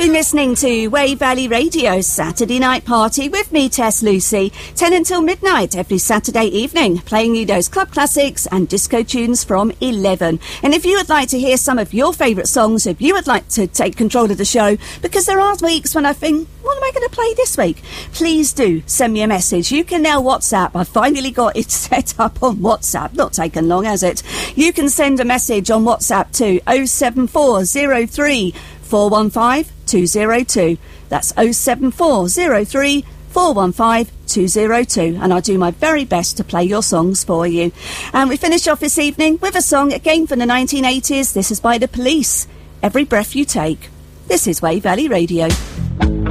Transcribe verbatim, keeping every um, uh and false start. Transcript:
been listening to Wave Valley Radio's Saturday Night Party with me, Tess Lucy, ten until midnight every Saturday evening, playing you those club classics and disco tunes from eleven. And if you would like to hear some of your favourite songs, if you would like to take control of the show, because there are weeks when I think, what am I going to play this week? Please do send me a message. You can now WhatsApp. I finally got it set up on WhatsApp. Not taken long, has it? You can send a message on WhatsApp to oh seven four oh three four one five two oh two. That's oh seven four oh three four one five two oh two, and I'll do my very best to play your songs for you. And we finish off this evening with a song again from the nineteen eighties. This is by The Police, Every Breath You Take. This is Wave Valley Radio.